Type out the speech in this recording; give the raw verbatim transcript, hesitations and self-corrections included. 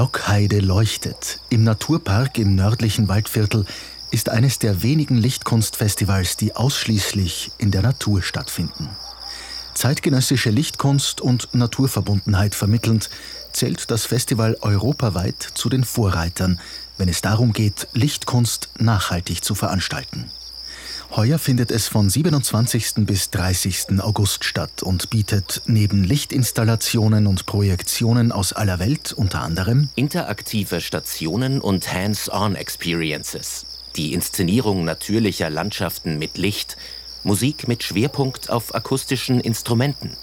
Blockheide leuchtet. Im Naturpark im nördlichen Waldviertel ist eines der wenigen Lichtkunstfestivals, die ausschließlich in der Natur stattfinden. Zeitgenössische Lichtkunst und Naturverbundenheit vermittelnd, zählt das Festival europaweit zu den Vorreitern, wenn es darum geht, Lichtkunst nachhaltig zu veranstalten. Heuer findet es von siebenundzwanzigsten bis dreißigsten August statt und bietet neben Lichtinstallationen und Projektionen aus aller Welt unter anderem interaktive Stationen und Hands-on-Experiences, die Inszenierung natürlicher Landschaften mit Licht, Musik mit Schwerpunkt auf akustischen Instrumenten.